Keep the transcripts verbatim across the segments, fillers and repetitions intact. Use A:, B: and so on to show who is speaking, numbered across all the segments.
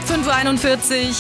A: fünf Uhr einundvierzig.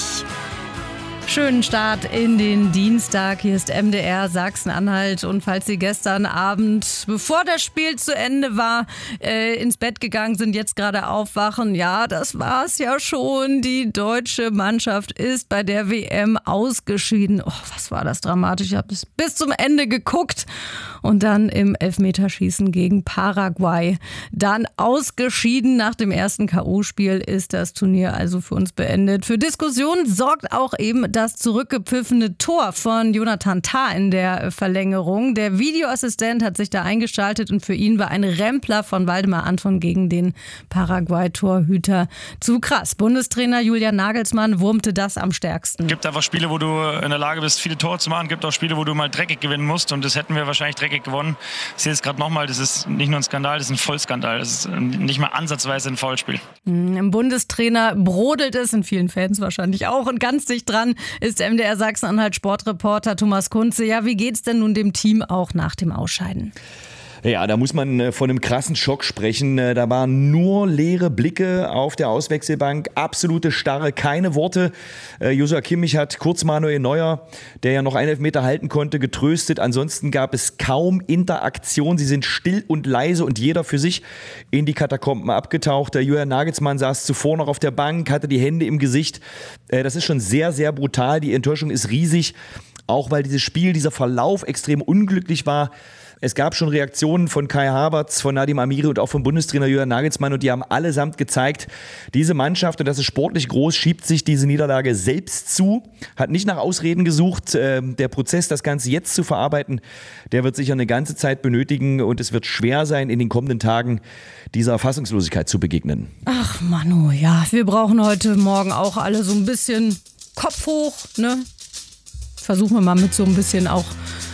A: Schönen Start in den Dienstag. Hier ist M D R Sachsen-Anhalt. Und falls Sie gestern Abend, bevor das Spiel zu Ende war, äh, ins Bett gegangen sind, jetzt gerade aufwachen, ja, das war's ja schon. Die deutsche Mannschaft ist bei der W M ausgeschieden. Oh, was war das dramatisch. Ich habe es bis zum Ende geguckt. Und dann im Elfmeterschießen gegen Paraguay. Dann ausgeschieden. Nach dem ersten K O-Spiel ist das Turnier also für uns beendet. Für Diskussionen sorgt auch eben das zurückgepfiffene Tor von Jonathan Tah in der Verlängerung. Der Videoassistent hat sich da eingeschaltet und für ihn war ein Rempler von Waldemar Anton gegen den Paraguay-Torhüter zu krass. Bundestrainer Julian Nagelsmann wurmte das am stärksten.
B: Es gibt einfach Spiele, wo du in der Lage bist, viele Tore zu machen. Es gibt auch Spiele, wo du mal dreckig gewinnen musst und das hätten wir wahrscheinlich dreckig gewonnen. Ich sehe es gerade nochmal, das ist nicht nur ein Skandal, das ist ein Vollskandal. Das ist nicht mal ansatzweise ein Foulspiel.
A: Im Bundestrainer brodelt es, in vielen Fans wahrscheinlich auch. Und ganz dicht dran ist M D R Sachsen-Anhalt Sportreporter Thomas Kunze. Ja, wie geht's denn nun dem Team auch nach dem Ausscheiden?
C: Ja, da muss man von einem krassen Schock sprechen. Da waren nur leere Blicke auf der Auswechselbank, absolute Starre, keine Worte. Joshua Kimmich hat kurz Manuel Neuer, der ja noch einen Elfmeter halten konnte, getröstet. Ansonsten gab es kaum Interaktion. Sie sind still und leise und jeder für sich in die Katakomben abgetaucht. Der Julian Nagelsmann saß zuvor noch auf der Bank, hatte die Hände im Gesicht. Das ist schon sehr, sehr brutal. Die Enttäuschung ist riesig, auch weil dieses Spiel, dieser Verlauf extrem unglücklich war. Es gab schon Reaktionen von Kai Havertz, von Nadim Amiri und auch vom Bundestrainer Julian Nagelsmann und die haben allesamt gezeigt, diese Mannschaft, und das ist sportlich groß, schiebt sich diese Niederlage selbst zu, hat nicht nach Ausreden gesucht. Der Prozess, das Ganze jetzt zu verarbeiten, der wird sicher eine ganze Zeit benötigen und es wird schwer sein, in den kommenden Tagen dieser Fassungslosigkeit zu begegnen.
A: Ach Manu, ja, wir brauchen heute Morgen auch alle so ein bisschen Kopf hoch, ne? Versuchen wir mal mit so ein bisschen auch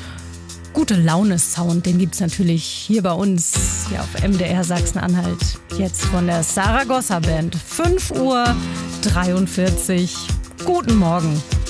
A: gute Laune-Sound, den gibt es natürlich hier bei uns, hier auf M D R Sachsen-Anhalt. Jetzt von der Saragossa Band. fünf Uhr dreiundvierzig. Guten Morgen.